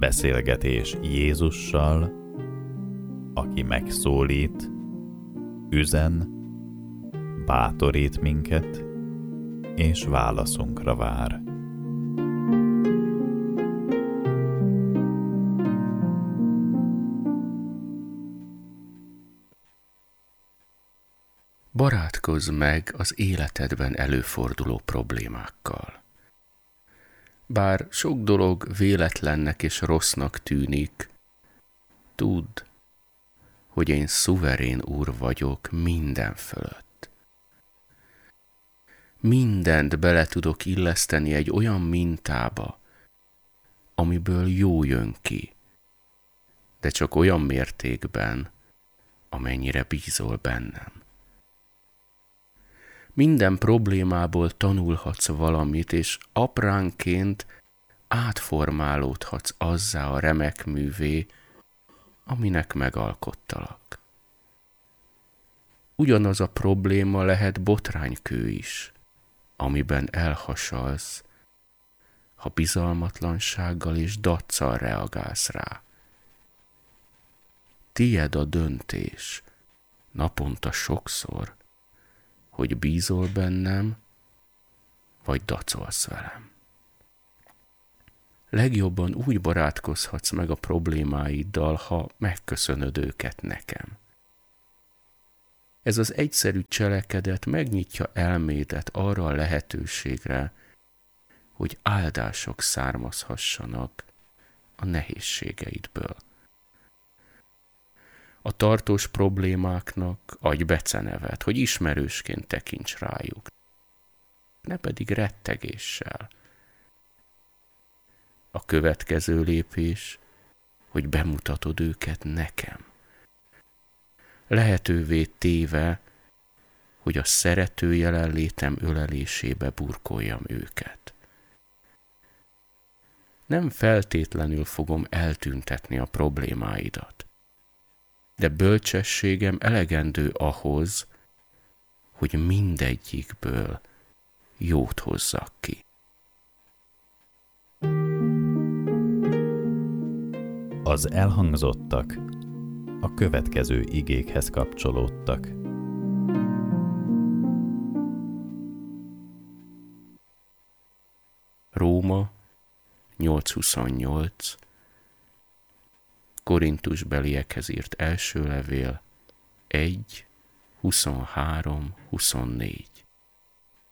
Beszélgetés Jézussal, aki megszólít, üzen, bátorít minket, és válaszunkra vár. Barátkozz meg az életedben előforduló problémákkal. Bár sok dolog véletlennek és rossznak tűnik, tudd, hogy én szuverén úr vagyok minden fölött. Mindent bele tudok illeszteni egy olyan mintába, amiből jó jön ki, de csak olyan mértékben, amennyire bízol bennem. Minden problémából tanulhatsz valamit, és apránként átformálódhatsz azzá a remek művé, aminek megalkottalak. Ugyanaz a probléma lehet botránykő is, amiben elhasalsz, ha bizalmatlansággal és daccal reagálsz rá. Tied a döntés, naponta sokszor, hogy bízol bennem, vagy dacolsz velem. Legjobban úgy barátkozhatsz meg a problémáiddal, ha megköszönöd őket nekem. Ez az egyszerű cselekedet megnyitja elmédet arra a lehetőségre, hogy áldások származhassanak a nehézségeidből. A tartós problémáknak adj becenevet, hogy ismerősként tekints rájuk, ne pedig rettegéssel. A következő lépés, hogy bemutatod őket nekem. Lehetővé téve, hogy a szerető jelenlétem ölelésébe burkoljam őket. Nem feltétlenül fogom eltüntetni a problémáidat, de bölcsességem elegendő ahhoz, hogy mindegyikből jót hozzak ki. Az elhangzottak a következő igékhez kapcsolódtak. Róma 8:28, Korintusbeliekhez írt első levél 1:23-24.